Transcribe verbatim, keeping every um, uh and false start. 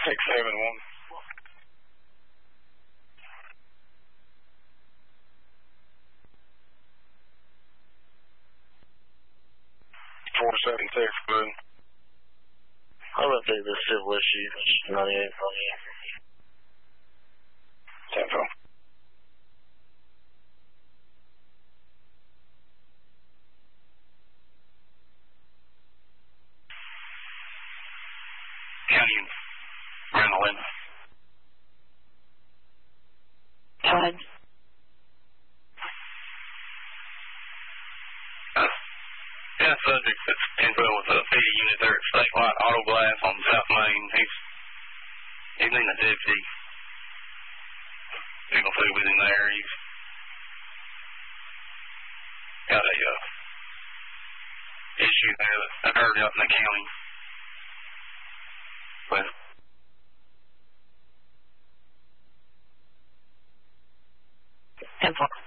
six seven one. Four seven six, good. I'm going to take this civil issue, ninety-eight. ten four. County around eleven. Todd. Uh, yeah, subject that's ten twelve with a P D unit there at Statewide Auto Glass on South Main. He's he's needing a deputy. He's gonna stay with him there. He's got a uh, issue there that occurred out in the county. Well, ten four.